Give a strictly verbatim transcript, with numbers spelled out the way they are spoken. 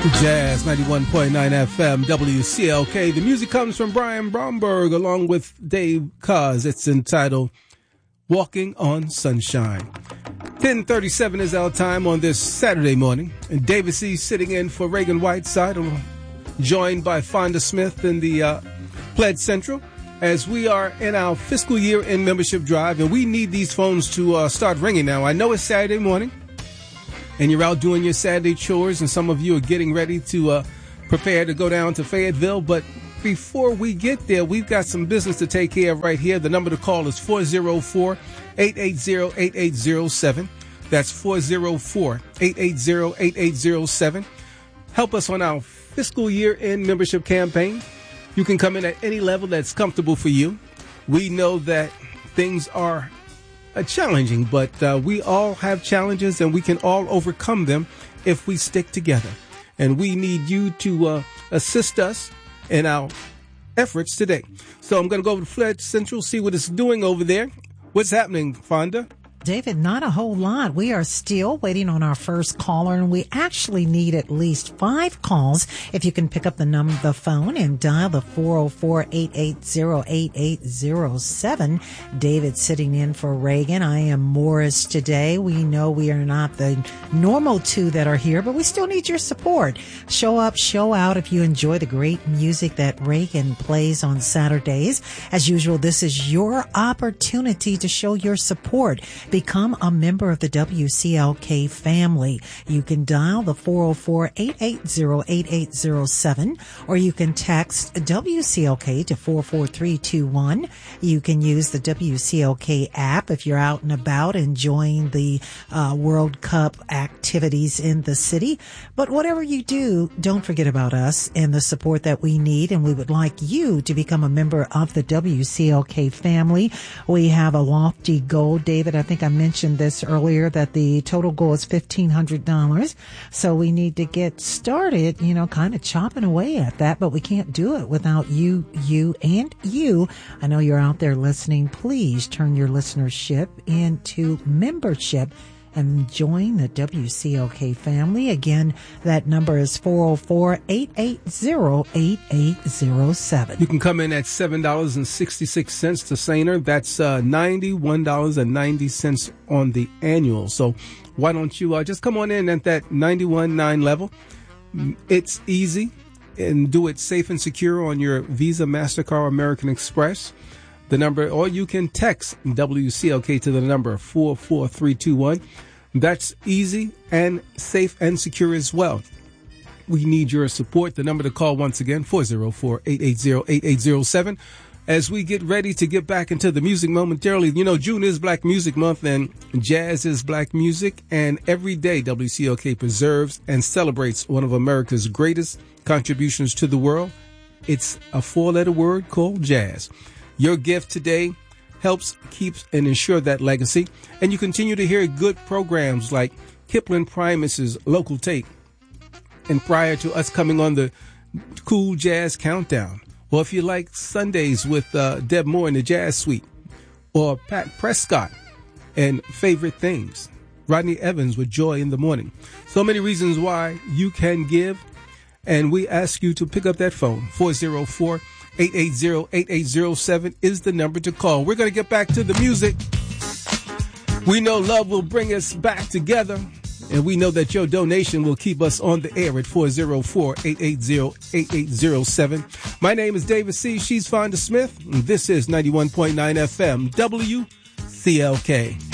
Jazz ninety-one point nine F M W C L K. The music comes from Brian Bromberg along with Dave Koz. It's entitled Walking on Sunshine. ten thirty-seven is our time on this Saturday morning. And David C. sitting in for Reagan Whiteside, joined by Fonda Smith in the uh, Pledge Central, as we are in our fiscal year in membership drive. And we need these phones to uh, start ringing now. I know it's Saturday morning, and you're out doing your Saturday chores, and some of you are getting ready to uh, prepare to go down to Fayetteville. But before we get there, we've got some business to take care of right here. The number to call is four oh four, eight eight zero, eight eight zero seven. That's four oh four, eight eight zero, eight eight zero seven. Help us on our fiscal year-end membership campaign. You can come in at any level that's comfortable for you. We know that things are Uh, challenging, but uh, we all have challenges, and we can all overcome them if we stick together. And we need you to uh, assist us in our efforts today. So I'm going to go over to Pledge Central, see what it's doing over there. What's happening, Fonda? David, not a whole lot. We are still waiting on our first caller, and we actually need at least five calls. If you can pick up the number, the phone, and dial the four oh four, eight eight zero, eight eight zero seven. David sitting in for Reagan. I am Morris today. We know we are not the normal two that are here, but we still need your support. Show up, show out if you enjoy the great music that Reagan plays on Saturdays. As usual, this is your opportunity to show your support. Become a member of the W C L K family. You can dial the four oh four, eight eight zero, eight eight zero seven, or you can text W C L K to four four three two one. You can use the W C L K app if you're out and about enjoying the uh, World Cup activities in the city. But whatever you do, don't forget about us and the support that we need, and we would like you to become a member of the W C L K family. We have a lofty goal. David, I think I mentioned this earlier, that the total goal is fifteen hundred dollars. So we need to get started, you know, kind of chopping away at that, but we can't do it without you, you, and you. I know you're out there listening. Please turn your listenership into membership and join the W C L K family. Again, that number is four oh four, eight eight zero, eight eight zero seven. You can come in at seven dollars and sixty-six cents to Sainer. That's uh, ninety-one dollars and ninety cents on the annual. So why don't you uh, just come on in at that ninety-one point nine level. It's easy, and do it safe and secure on your Visa, MasterCard, American Express. The number, or you can text W C L K to the number four four three two one. That's easy and safe and secure as well. We need your support. The number to call once again, four oh four, eight eight zero, eight eight zero seven. As we get ready to get back into the music momentarily, you know, June is Black Music Month, and jazz is black music. And every day, W C L K preserves and celebrates one of America's greatest contributions to the world. It's a four-letter word called jazz. Your gift today helps keep and ensure that legacy, and you continue to hear good programs like Kipling Primus's Local Take, and prior to us coming on the Cool Jazz Countdown, or if you like Sundays with uh, Deb Moore in the Jazz Suite, or Pat Prescott and Favorite Things, Rodney Evans with Joy in the Morning. So many reasons why you can give, and we ask you to pick up that phone. four oh four, eight eight zero, eight eight zero seven is the number to call. We're going to get back to the music. We know love will bring us back together, and we know that your donation will keep us on the air at four oh four, eight eight zero, eight eight zero seven. My name is David C. She's Fonda Smith, and this is ninety-one point nine F M W C L K.